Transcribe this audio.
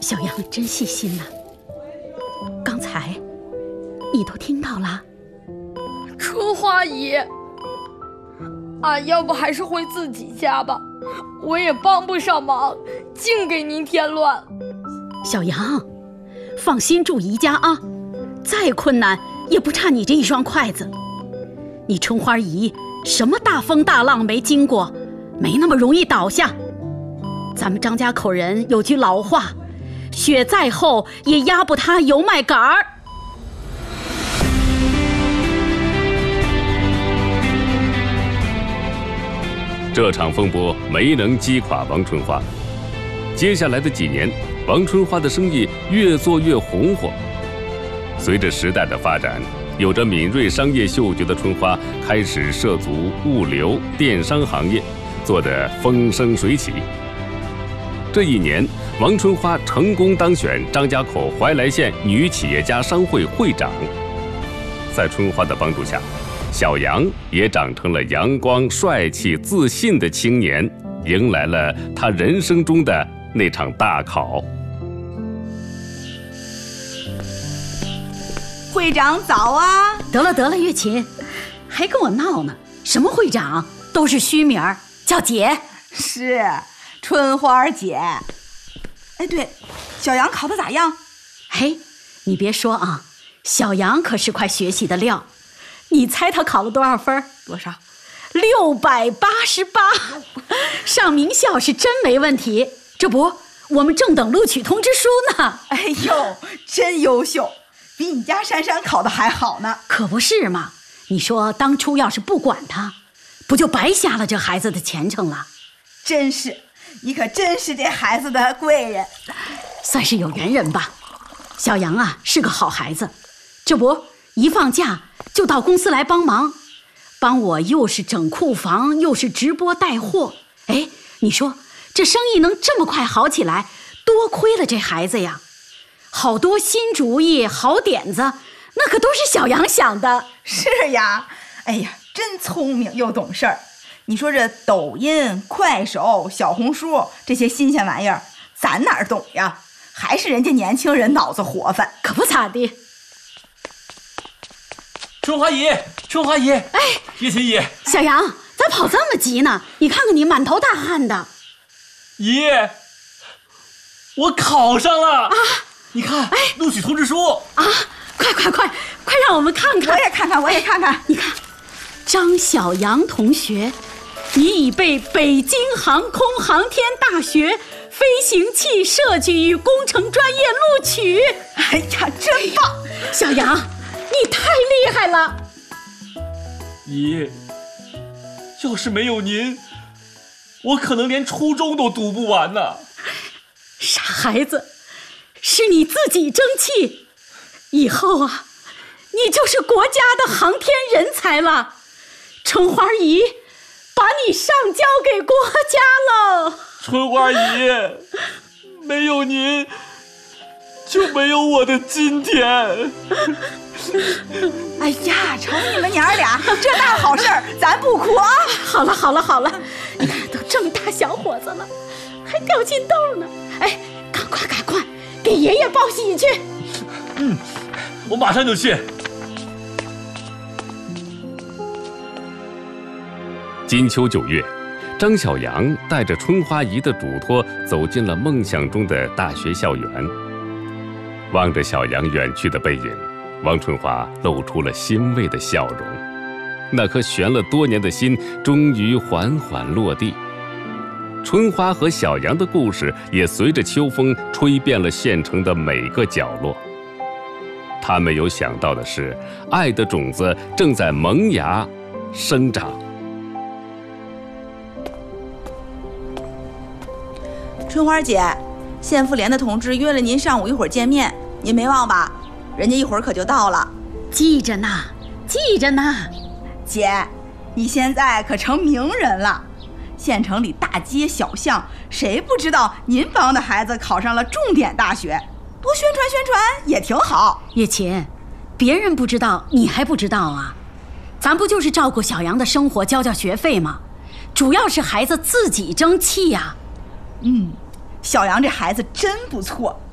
小杨真细心呐，刚才你都听到了。 春花姨，俺要不还是回自己家吧，我也帮不上忙，净给您添乱。 小杨，放心住姨家啊，再困难也不差你这一双筷子。你春花姨什么大风大浪没经过，没那么容易倒下。咱们张家口人有句老话，雪再厚也压不塌油麦秆儿。 这场风波没能击垮王春花。接下来的几年，王春花的生意越做越红火。随着时代的发展，有着敏锐商业嗅觉的春花开始涉足物流、电商行业，做得风生水起。这一年，王春花成功当选张家口怀来县女企业家商会会长。在春花的帮助下，小杨也长成了阳光、帅气、自信的青年，迎来了他人生中的那场大考。 会长早啊！ 得了，月琴，还跟我闹呢？什么会长，都是虚名，叫姐。 是春花姐。哎，对，小杨考得咋样？ 嘿，你别说啊，小杨可是块学习的料。你猜他考了多少分？ 多少 ？688，上名校是真没问题。这不，我们正等录取通知书呢。 哎呦，真优秀，比你家珊珊考的还好呢。 可不是嘛，你说当初要是不管他，不就白瞎了这孩子的前程了？ 真是，你可真是这孩子的贵人， 算是有缘人吧。小杨啊，是个好孩子，这不一放假就到公司来帮忙，帮我又是整库房，又是直播带货。哎，你说这生意能这么快好起来，多亏了这孩子呀！好多新主意、好点子，那可都是小杨想的。 是呀，哎呀，真聪明又懂事儿。你说这抖音、快手、小红书这些新鲜玩意儿，咱哪儿懂呀？还是人家年轻人脑子活泛。 可不咋地。 春花姨，哎，月琴姨， 小杨，咋跑这么急呢？你看看你满头大汗的。 姨，我考上了啊！你看，录取通知书啊！快让我们看看。 我也看看。 你看，张小杨同学，你已被北京航空航天大学飞行器设计与工程专业录取。 哎呀，真棒！ 小杨，你太厉害了！ 姨，要是没有您，我可能连初中都读不完呢。 傻孩子，是你自己争气，以后啊，你就是国家的航天人才了。春花姨把你上交给国家了。 春花姨，没有您就没有我的今天。 哎呀，瞅你们娘俩这大好事儿，咱不哭啊！ 好了，你看都这么大小伙子了，还掉金豆呢。哎，赶快给爷爷报喜去。 我马上就去。 金秋9月，张小杨带着春花姨的嘱托走进了梦想中的大学校园。望着小杨远去的背影，王春花露出了欣慰的笑容。那颗悬了多年的心终于缓缓落地。春花和小杨的故事也随着秋风吹遍了县城的每个角落。他没有想到的是，爱的种子正在萌芽生长。 春花姐，县妇联的同志约了您上午一会儿见面，您没忘吧？人家一会儿可就到了。 记着呢。 姐，你现在可成名人了，县城里大街小巷谁不知道您帮的孩子考上了重点大学，多宣传也挺好。 月琴，别人不知道你还不知道啊，咱不就是照顾小杨的生活，交学费吗？主要是孩子自己争气呀。 小杨这孩子真不错，